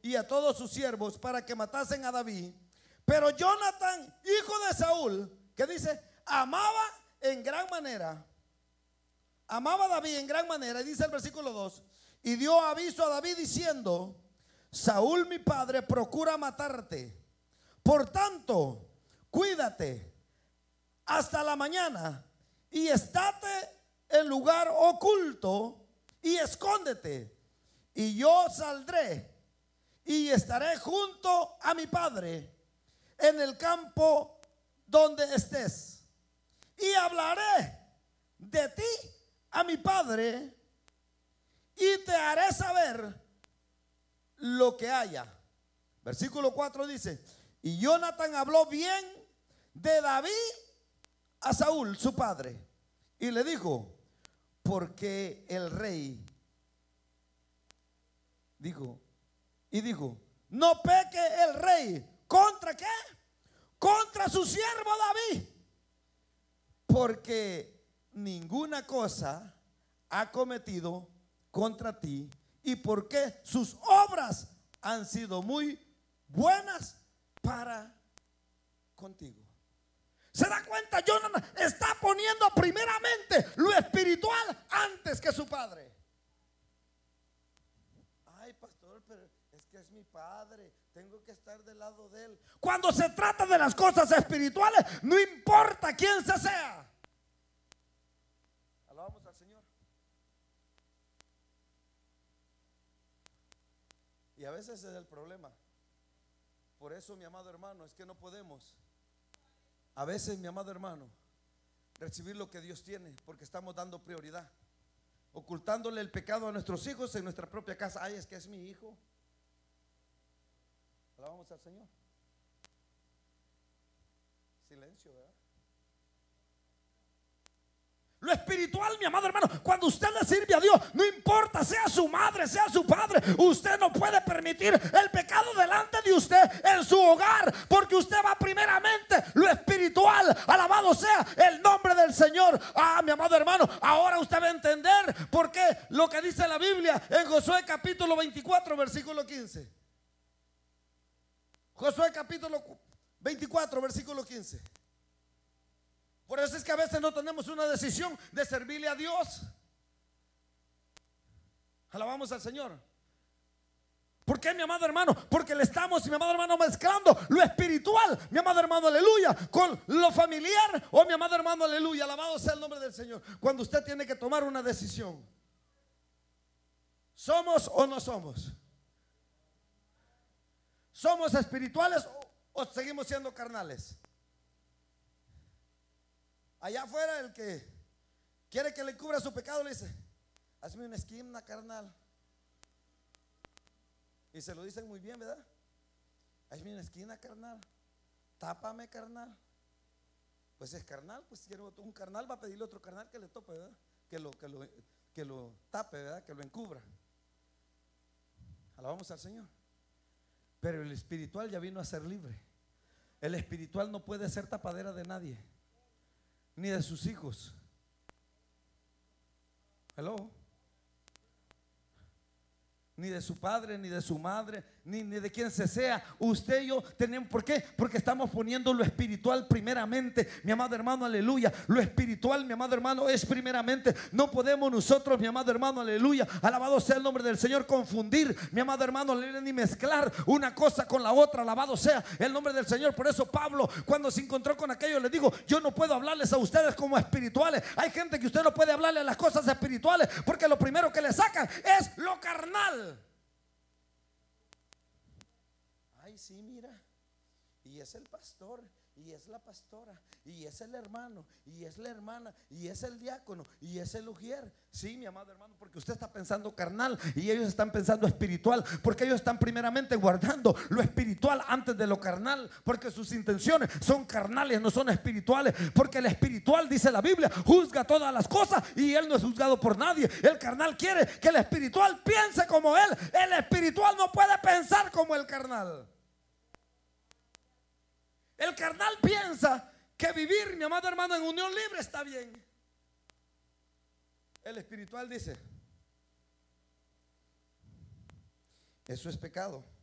y a todos sus siervos para que matasen a David. Pero Jonathan, hijo de Saúl, que dice, amaba a David en gran manera. Y dice el versículo 2, y dio aviso a David diciendo, Saúl mi padre procura matarte. Por tanto, cuídate hasta la mañana y estate en lugar oculto y escóndete. Y yo saldré y estaré junto a mi padre en el campo donde estés. Y hablaré de ti a mi padre y te haré saber lo que haya. Versículo 4 dice, y Jonathan habló bien de David a Saúl, su padre, y le dijo, porque el rey dijo, no peque el rey. ¿Contra qué? Contra su siervo David, porque ninguna cosa ha cometido contra ti y porque sus obras han sido muy buenas para contigo. ¿Se da cuenta? Jonathan está poniendo primeramente lo espiritual antes que su padre. Ay, pastor, pero es que es mi padre, tengo que estar del lado de él. Cuando se trata de las cosas espirituales, no importa quién se sea. Alabamos al Señor. Y a veces es el problema. Por eso, mi amado hermano, es que no podemos, a veces, mi amado hermano, recibir lo que Dios tiene, porque estamos dando prioridad, ocultándole el pecado a nuestros hijos en nuestra propia casa. Ay, es que es mi hijo. Alabamos al Señor. Silencio, ¿verdad? Lo espiritual, mi amado hermano, cuando usted le sirve a Dios, no importa, sea su madre, sea su padre, usted no puede permitir el pecado delante de usted en su hogar, porque usted va primeramente lo espiritual. Alabado sea el nombre del Señor. Ah, mi amado hermano, ahora usted va a entender por qué lo que dice la Biblia en Josué capítulo 24, versículo 15. Josué capítulo 24, versículo 15. Por eso es que a veces no tenemos una decisión de servirle a Dios. Alabamos al Señor. ¿Por qué, mi amado hermano? Porque le estamos, mi amado hermano, mezclando lo espiritual, mi amado hermano, aleluya, con lo familiar. Oh, mi amado hermano, aleluya, alabado sea el nombre del Señor. Cuando usted tiene que tomar una decisión, ¿somos o no somos? ¿Somos espirituales o seguimos siendo carnales? Allá afuera, el que quiere que le cubra su pecado le dice, hazme una esquina, carnal. Y se lo dicen muy bien, ¿verdad? Hazme una esquina, carnal. Tápame, carnal. Pues es carnal, pues si quiere un carnal va a pedirle a otro carnal que le tope, ¿verdad? Que lo tape, ¿verdad? Que lo encubra. Alabamos al Señor. Pero el espiritual ya vino a ser libre. El espiritual no puede ser tapadera de nadie, ni de sus hijos. Hello. Ni de su padre, ni de su madre, ni de quien se sea. Usted y yo tenemos, ¿por qué? Porque estamos poniendo lo espiritual primeramente, mi amado hermano, aleluya. Lo espiritual, mi amado hermano, es primeramente. No podemos nosotros, mi amado hermano, aleluya, alabado sea el nombre del Señor, confundir, mi amado hermano, aleluya, ni mezclar una cosa con la otra. Alabado sea el nombre del Señor. Por eso Pablo, cuando se encontró con aquello, le digo, yo no puedo hablarles a ustedes como espirituales. Hay gente que usted no puede hablarle a las cosas espirituales, porque lo primero que le sacan es lo carnal. Ay, sí, mira, y es el pastor, y es la pastora, y es el hermano, y es la hermana, y es el diácono, y es el ujier. Sí, mi amado hermano, porque usted está pensando carnal y ellos están pensando espiritual, porque ellos están primeramente guardando lo espiritual antes de lo carnal, porque sus intenciones son carnales, no son espirituales. Porque el espiritual, dice la Biblia, juzga todas las cosas y él no es juzgado por nadie. El carnal quiere que el espiritual piense como él. El espiritual no puede pensar como el carnal. El carnal piensa que vivir, mi amado hermano, en unión libre está bien. El espiritual dice, eso es pecado.